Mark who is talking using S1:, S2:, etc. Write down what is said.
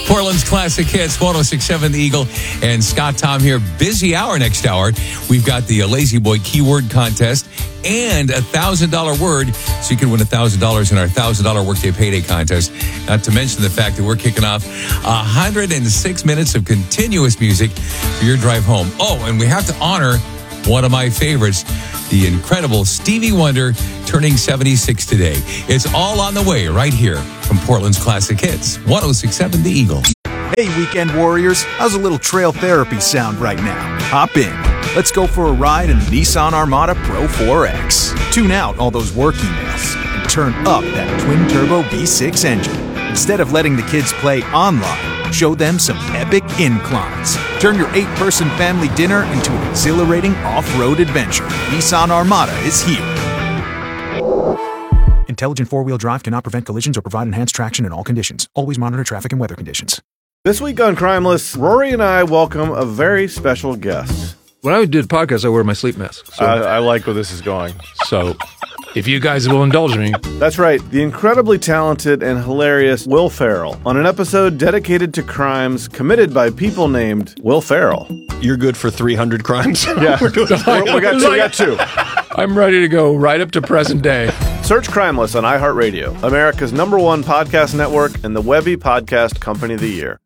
S1: Portland's Classic Hits, 106.7 The Eagle, and Scott Tom here. Busy hour next hour. We've got the Lazy Boy keyword contest and a $1,000 word, so you can win $1,000 in our $1,000 Workday Payday contest. Not to mention the fact that we're kicking off 106 minutes of continuous music for your drive home. Oh, and we have to honor one of my favorites, the incredible Stevie Wonder, turning 76 today. It's all on the way right here from Portland's Classic Hits, 106.7 The Eagle.
S2: Hey, weekend warriors, how's a little trail therapy sound right now? Hop in. Let's go for a ride in the Nissan Armada Pro 4X. Tune out all those work emails and turn up that twin-turbo V6 engine. Instead of letting the kids play online, show them some epic inclines. Turn your 8-person family dinner into an exhilarating off-road adventure. Nissan Armada is here. Intelligent four-wheel drive cannot prevent collisions or provide enhanced traction in all conditions. Always monitor traffic and weather conditions.
S3: This week on Crimeless, Rory and I welcome a very special guest.
S4: When I do the podcast, I wear my sleep mask. So,
S3: I like where this is going.
S4: So, if you guys will indulge me.
S3: That's right, the incredibly talented and hilarious Will Ferrell on an episode dedicated to crimes committed by people named Will Ferrell.
S5: You're good for 300 crimes?
S3: Yeah, we got two.
S4: I'm ready to go right up to present day.
S3: Search Crimeless on iHeartRadio, America's #1 podcast network and the Webby Podcast Company of the Year.